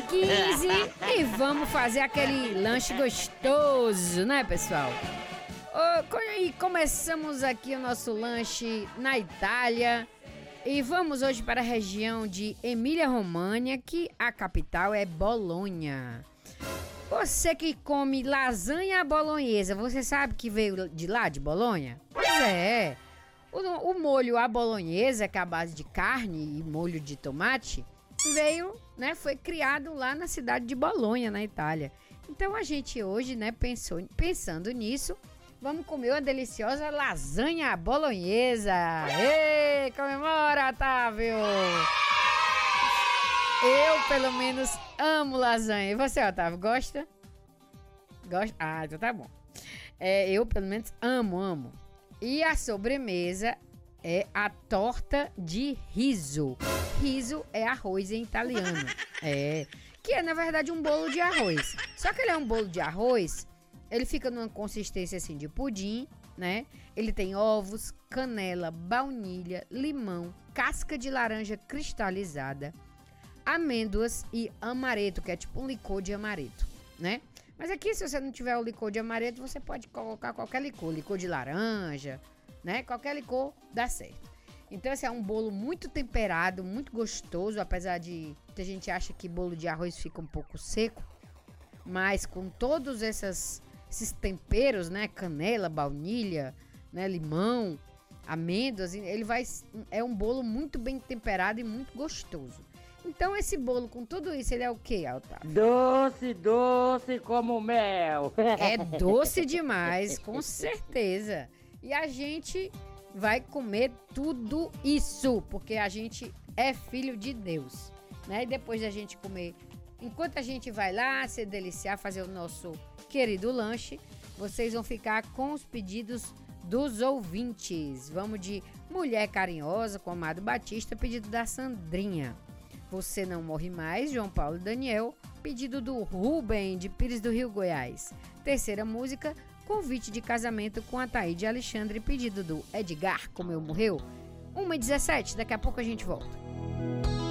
9h15 e vamos fazer aquele lanche gostoso, né, pessoal? E começamos aqui o nosso lanche na Itália e vamos hoje para a região de Emília-Romagna, que a capital é Bolonha. Você que come lasanha à bolonhesa, você sabe que veio de lá, de Bolonha? Pois é. O molho à bolonhesa, que é a base de carne e molho de tomate, veio, né, foi criado lá na cidade de Bolonha, na Itália. Então a gente hoje, né, pensando nisso, vamos comer uma deliciosa lasanha à bolonhesa. Ei, comemora, Otávio! Eu, pelo menos, amo lasanha. E você, Otávio, gosta? Gosta? Ah, então tá bom. Eu, pelo menos, amo. E a sobremesa é a torta de riso. Riso é arroz em italiano. Que é, na verdade, um bolo de arroz. Só que ele é um bolo de arroz, ele fica numa consistência assim de pudim, né? Ele tem ovos, canela, baunilha, limão, casca de laranja cristalizada, amêndoas e amaretto, que é tipo um licor de amaretto, né? Mas aqui, se você não tiver o licor de amaretto, você pode colocar qualquer licor de laranja, né? Qualquer licor dá certo. Então, esse é um bolo muito temperado, muito gostoso, apesar de muita gente acha que bolo de arroz fica um pouco seco, mas com todos esses temperos, né? Canela, baunilha, né? Limão, amêndoas, é um bolo muito bem temperado e muito gostoso. Então esse bolo com tudo isso, ele é o quê, Otávio? Doce como mel. É doce demais, com certeza. E a gente vai comer tudo isso, porque a gente é filho de Deus, né? E depois da gente comer, enquanto a gente vai lá se deliciar, fazer o nosso querido lanche, vocês vão ficar com os pedidos dos ouvintes. Vamos de Mulher Carinhosa, com Amado Batista, pedido da Sandrinha. Você Não Morre Mais, João Paulo e Daniel, pedido do Rubem, de Pires do Rio, Goiás. Terceira música, Convite de Casamento com Ataíde Alexandre, pedido do Edgar, Como Eu Morreu. 1h17, daqui a pouco a gente volta.